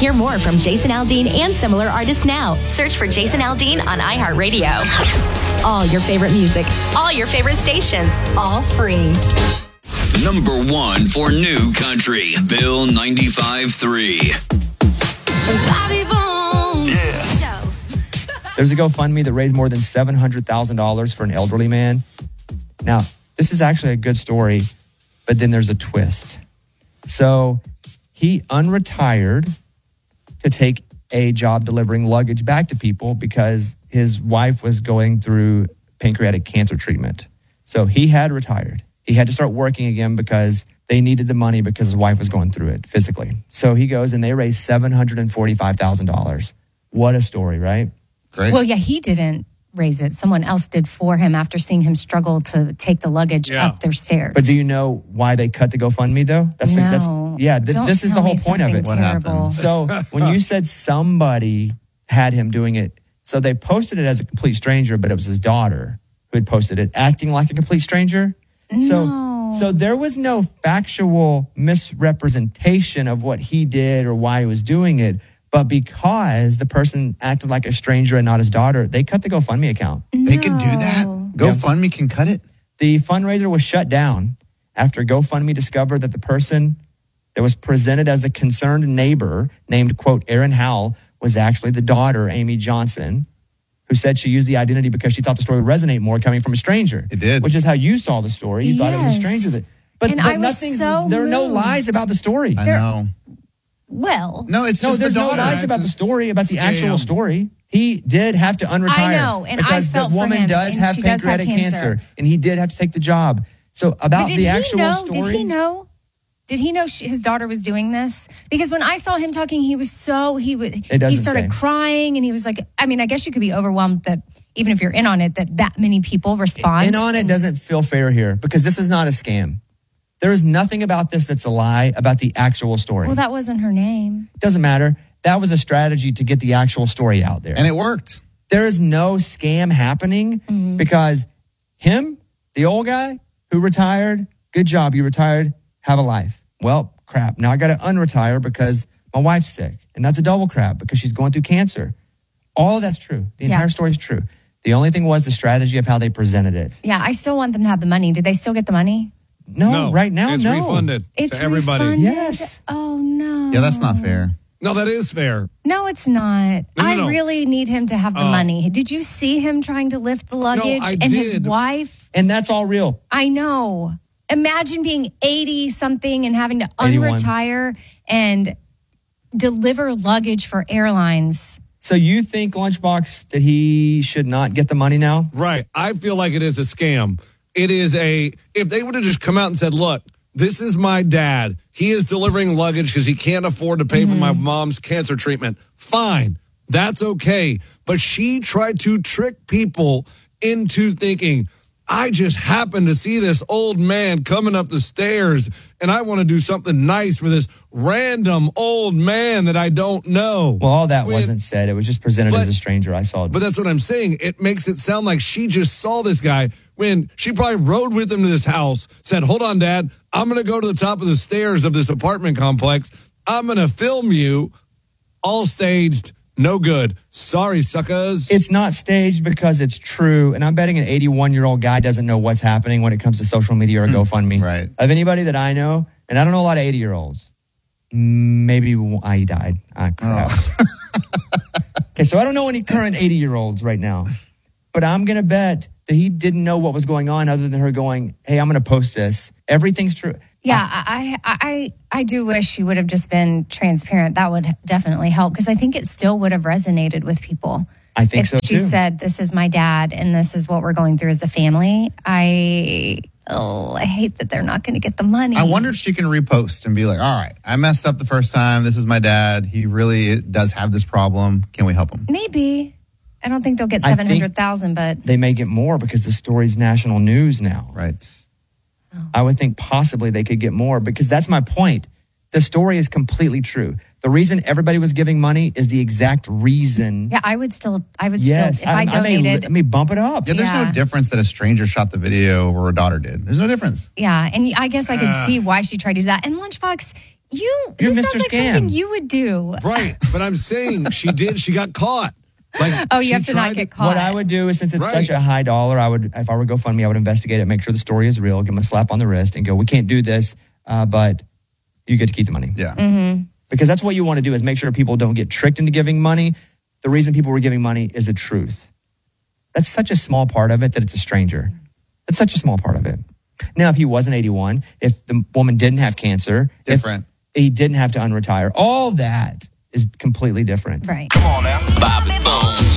Hear more from Jason Aldean and similar artists now. Search for Jason Aldean on iHeartRadio. All your favorite music, all your favorite stations, all free. Number 1 for New Country, Bill 95.3. Bobby Bones. Yeah. There's a GoFundMe that raised more than $700,000 for an elderly man. Now, this is actually a good story, but then there's a twist. So he unretired to take a job delivering luggage back to people because his wife was going through pancreatic cancer treatment. So he had retired. He had to start working again because they needed the money because his wife was going through it physically. So he goes and they raised $745,000. What a story, right? Great. Well, yeah, he didn't raise it. Someone else did for him after seeing him struggle to take the luggage up their stairs. But do you know why they cut the GoFundMe though? No. This is the whole point of it. What happened? So when you said somebody had him doing it, so they posted it as a complete stranger, but it was his daughter who had posted it, acting like a complete stranger. So there was no factual misrepresentation of what he did or why he was doing it. But because the person acted like a stranger and not his daughter, they cut the GoFundMe account. They can do that? GoFundMe can cut it? The fundraiser was shut down after GoFundMe discovered that the person that was presented as a concerned neighbor named, quote, Erin Howell, was actually the daughter, Amy Johnson, who said she used the identity because she thought the story would resonate more coming from a stranger. It did. Which is how you saw the story. You thought it was a stranger. But I was so there are no moved. lies about the story. I know. Well, No, it's just the there's daughter. no lies about the story, about the Scam. actual story. He did have to unretire. I know, and I because felt the for woman him, does and have she does have pancreatic cancer. cancer, and he did have to take the job. So about the actual story. Did he know? Did he know his daughter was doing this? Because when I saw him talking, he was he started crying, and he was like, I mean, I guess you could be overwhelmed that even if you're in on it, that many people respond. In on it doesn't feel fair here because this is not a scam. There is nothing about this that's a lie about the actual story. Well, that wasn't her name. Doesn't matter. That was a strategy to get the actual story out there. And it worked. There is no scam happening because him, the old guy who retired, good job, you retired, have a life. Well, crap. Now I got to unretire because my wife's sick. And that's a double crap because she's going through cancer. All of that's true. The entire story is true. The only thing was the strategy of how they presented it. Yeah, I still want them to have the money. Did they still get the money? No, right now, it's no. refunded It's to everybody. refunded? Yes. Oh, no. Yeah, that's not fair. No, that is fair. No, it's not. No. I really need him to have the money. Did you see him trying to lift the luggage I and his did. wife? And that's all real. I know. Imagine being 80-something and having to 81. unretire and deliver luggage for airlines. So you think, Lunchbox, that he should not get the money now? Right. I feel like it is a scam. It is if they would have just come out and said, look, this is my dad. He is delivering luggage because he can't afford to pay for my mom's cancer treatment. Fine. That's okay. But she tried to trick people into thinking, I just happened to see this old man coming up the stairs and I want to do something nice for this random old man that I don't know. Well, all that wasn't said. It was just presented as a stranger. I saw it. But that's what I'm saying. It makes it sound like she just saw this guy when she probably rode with him to this house, said, hold on, Dad, I'm going to go to the top of the stairs of this apartment complex. I'm going to film you, all staged. No good. Sorry, suckers. It's not staged because it's true. And I'm betting an 81-year-old guy doesn't know what's happening when it comes to social media or GoFundMe. Right. Of anybody that I know, and I don't know a lot of 80-year-olds. Maybe he died. Crap. Okay, so I don't know any current 80-year-olds right now. But I'm going to bet that he didn't know what was going on other than her going, hey, I'm going to post this. Everything's true. Yeah, I do wish she would have just been transparent. That would definitely help because I think it still would have resonated with people. I think if so, she too. said, this is my dad and this is what we're going through as a family. I hate that they're not going to get the money. I wonder if she can repost and be like, all right, I messed up the first time. This is my dad. He really does have this problem. Can we help him? Maybe. I don't think they'll get 700,000, but they may get more because the story's national news now. Right. I would think possibly they could get more because that's my point. The story is completely true. The reason everybody was giving money is the exact reason. yeah, I would still, Yes, if I donated. I may bump it up. Yeah, there's no difference that a stranger shot the video or a daughter did. There's no difference. Yeah, and I guess I could see why she tried to do that. And Lunchbox, You're this Mr. sounds like Scam. something you would do. Right. But I'm saying she did. She got caught. Like, you have to not get caught. What I would do is, since it's Right. such a high dollar, if I were GoFundMe, I would investigate it, make sure the story is real, give them a slap on the wrist, and go, we can't do this, but you get to keep the money. Yeah. Mm-hmm. Because that's what you want to do, is make sure people don't get tricked into giving money. The reason people were giving money is the truth. That's such a small part of it that it's a stranger. That's such a small part of it. Now, if he wasn't 81, if the woman didn't have cancer, Different. if he didn't have to unretire, all that is completely different. Right. Bobby Bones.